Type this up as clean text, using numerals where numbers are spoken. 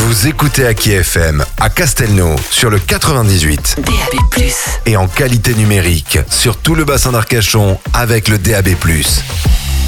Vous écoutez Aki FM à Castelnau sur le 98. DAB+. Et en qualité numérique sur tout le bassin d'Arcachon avec le DAB+.